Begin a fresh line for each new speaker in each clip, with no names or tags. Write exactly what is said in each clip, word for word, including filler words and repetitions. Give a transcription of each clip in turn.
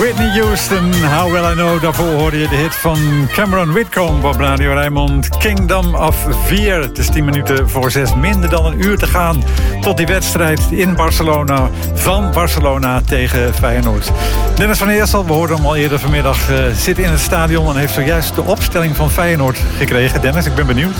Whitney Houston, How Will I Know. Daarvoor hoorde je de hit van Cameron Whitcomb op Radio Rijnmond. Kingdom of Fear. Het is tien minuten voor zes, minder dan een uur te gaan tot die wedstrijd in Barcelona. Van Barcelona tegen Feyenoord. Dennis van Eersel, we hoorden hem al eerder vanmiddag, uh, zit in het stadion en heeft zojuist de opstelling van Feyenoord gekregen. Dennis, ik ben benieuwd.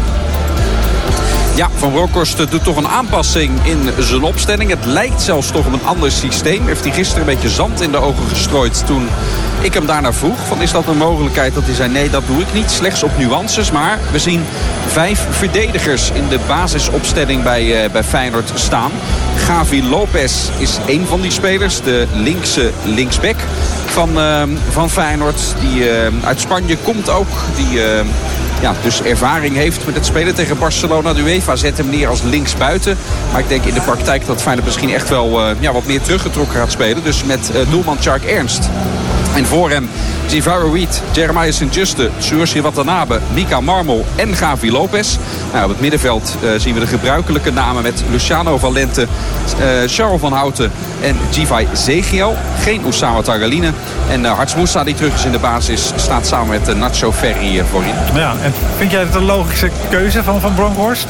Ja, Van Bronckhorst doet toch een aanpassing in zijn opstelling. Het lijkt zelfs toch op een ander systeem. Heeft hij gisteren een beetje zand in de ogen gestrooid toen ik hem daarna vroeg. Van, is dat een mogelijkheid? Dat hij zei, nee, dat doe ik niet. Slechts op nuances. Maar we zien vijf verdedigers in de basisopstelling bij, uh, bij Feyenoord staan. Gavi Lopez is één van die spelers. De linkse linksback van, uh, van Feyenoord. Die uh, uit Spanje komt ook. Die... Uh, Ja, dus ervaring heeft met het spelen tegen Barcelona. De UEFA zet hem neer als linksbuiten. Maar ik denk in de praktijk dat Feyenoord misschien echt wel uh, ja, wat meer teruggetrokken gaat spelen. Dus met uh, doelman Tjark Ernst. En voor hem Zivaro Reed, Jeremiah Sint-Juste, Suursi Watanabe, Mika Marmol en Gavi Lopez. Nou, op het middenveld uh, zien we de gebruikelijke namen met Luciano Valente, uh, Charles van Houten en Givai Zegiel. Geen Oussama Tagaline. En uh, Harts Moussa, die terug is in de basis, staat samen met uh, Nacho Ferri uh, voorin.
Ja, en vind jij het een logische keuze van Van Bronckhorst?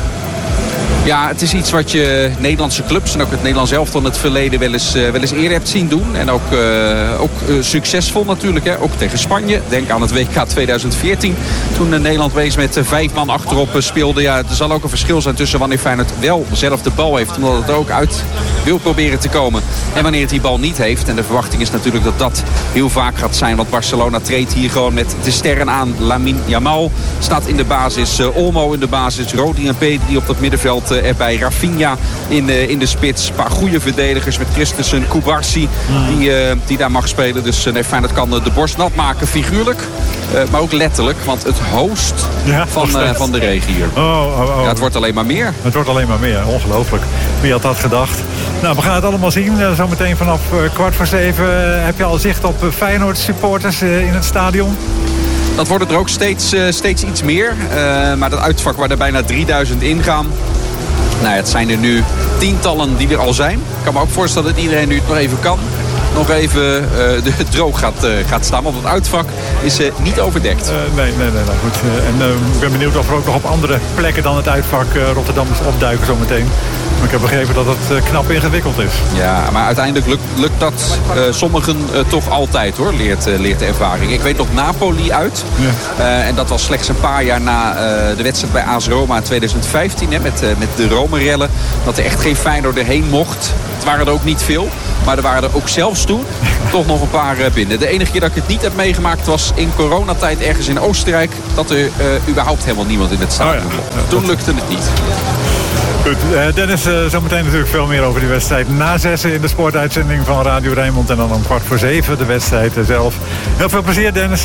Ja, het is iets wat je Nederlandse clubs en ook het Nederlands elftal in het verleden wel eens, uh, wel eens eerder hebt zien doen. En ook, uh, ook uh, succesvol natuurlijk. Hè. Ook tegen Spanje. Denk aan het W K tweeduizend veertien. Toen uh, Nederland wees met uh, vijf man achterop uh, speelde. Ja, er zal ook een verschil zijn tussen wanneer Feyenoord wel zelf de bal heeft. Omdat het er ook uit wil proberen te komen. En wanneer het die bal niet heeft. En de verwachting is natuurlijk dat dat heel vaak gaat zijn. Want Barcelona treedt hier gewoon met de sterren aan. Lamine Yamal staat in de basis. Uh, Olmo in de basis. Rodi en Pedri op dat middenveld erbij. Rafinha in de, in de spits. Een paar goede verdedigers met Christensen, Kubarsi die, uh, die daar mag spelen. Dus uh, nee, Feyenoord kan de borst nat maken figuurlijk. Uh, maar ook letterlijk. Want het host ja, van, uh, van de regen hier.
Oh, oh, oh.
Ja, het wordt alleen maar meer.
Het wordt alleen maar meer. Ongelooflijk. Wie had dat gedacht? Nou, we gaan het allemaal zien. Uh, zometeen vanaf uh, kwart voor zeven. Uh, heb je al zicht op uh, Feyenoord supporters uh, in het stadion?
Dat worden er ook steeds, uh, steeds iets meer. Uh, maar dat uitvak waar er bijna drieduizend ingaan. Nou, het zijn er nu tientallen die er al zijn. Ik kan me ook voorstellen dat iedereen nu het nog even kan. Nog even uh, de, droog gaat, uh, gaat staan. Want het uitvak is uh, niet overdekt. Uh,
nee, nee, nee. Nou goed. Uh, en uh, ik ben benieuwd of er ook nog op andere plekken dan het uitvak uh, Rotterdammers opduiken zometeen. Maar ik heb begrepen dat het uh, knap ingewikkeld is.
Ja, maar uiteindelijk lukt, lukt dat uh, sommigen uh, toch altijd hoor. Leert, uh, leert de ervaring. Ik weet nog Napoli uit. Ja. Uh, en dat was slechts een paar jaar na uh, de wedstrijd bij A S Roma in tweeduizend vijftien. Hè, met, uh, met de Rome-rellen. Dat er echt geen Feyenoord erheen mocht. Het waren er ook niet veel. Maar er waren er ook zelfs toen toch nog een paar uh, binnen. De enige keer dat ik het niet heb meegemaakt was in coronatijd ergens in Oostenrijk. Dat er uh, überhaupt helemaal niemand in het stadion was. Oh ja. Toen lukte het niet.
Goed, uh, Dennis, uh, zometeen natuurlijk veel meer over die wedstrijd. Na zessen in de sportuitzending van Radio Rijnmond. En dan om kwart voor zeven de wedstrijd uh, zelf. Heel veel plezier, Dennis.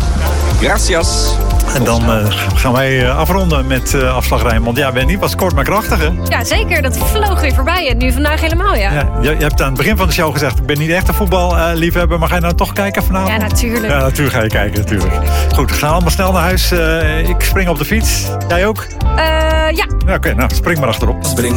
Gracias.
En dan uh, gaan wij uh, afronden met uh, Afslag Rijnmond. Ja, Wendy, was kort maar krachtig, hè?
Ja, zeker. Dat vloog weer voorbij. En nu vandaag helemaal, ja. ja
je, je hebt aan het begin van de show gezegd, ik ben niet echt een voetballiefhebber. Uh, maar ga je nou toch kijken vanavond?
Ja, natuurlijk.
Ja, natuurlijk ga je kijken, natuurlijk. Goed, we gaan allemaal snel naar huis. Uh, ik spring op de fiets. Jij ook?
Uh, ja.
ja Oké, okay, nou, spring maar achterop.
Spring